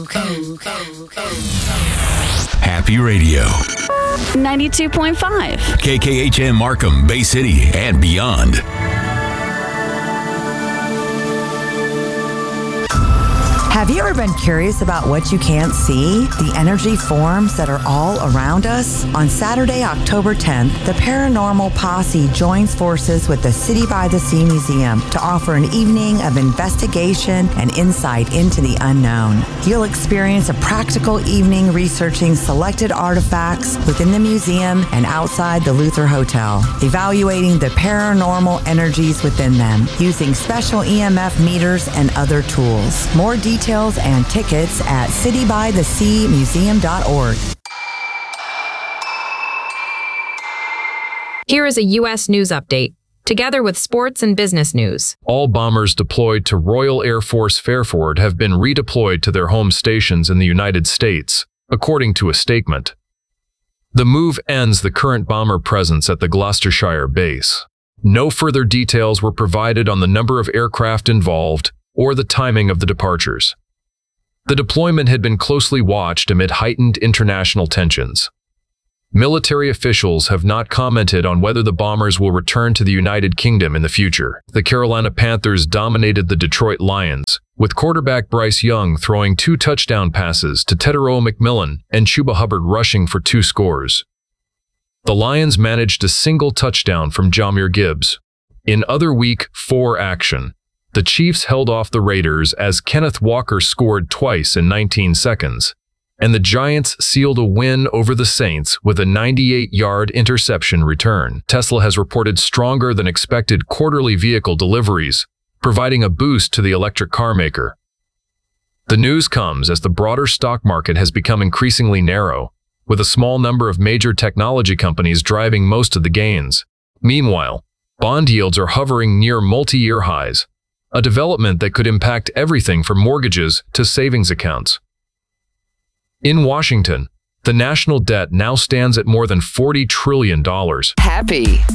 Happy Radio. 92.5. KKHM Markham, Bay City, and beyond. Have you ever been curious about what you can't see? The energy forms that are all around us? On Saturday, October 10th, the Paranormal Posse joins forces with the City by the Sea Museum to offer an evening of investigation and insight into the unknown. You'll experience a practical evening researching selected artifacts within the museum and outside the Luther Hotel, evaluating the paranormal energies within them, using special EMF meters and other tools. More details and tickets at citybytheseamuseum.org. Here is a U.S. news update, together with sports and business news. All bombers deployed to Royal Air Force Fairford have been redeployed to their home stations in the United States, according to a statement. The move ends the current bomber presence at the Gloucestershire base. No further details were provided on the number of aircraft involved or the timing of the departures. The deployment had been closely watched amid heightened international tensions. Military officials have not commented on whether the bombers will return to the United Kingdom in the future. The Carolina Panthers dominated the Detroit Lions, with quarterback Bryce Young throwing 2 touchdown passes to Tetairoa McMillan and Chuba Hubbard rushing for 2 scores. The Lions managed a single touchdown from Jahmyr Gibbs. In other Week 4 action, the Chiefs held off the Raiders as Kenneth Walker scored twice in 19 seconds, and the Giants sealed a win over the Saints with a 98-yard interception return. Tesla has reported stronger than expected quarterly vehicle deliveries, providing a boost to the electric car maker. The news comes as the broader stock market has become increasingly narrow, with a small number of major technology companies driving most of the gains. Meanwhile, bond yields are hovering near multi-year highs, a development that could impact everything from mortgages to savings accounts. In Washington, the national debt now stands at more than $40 trillion. Happy.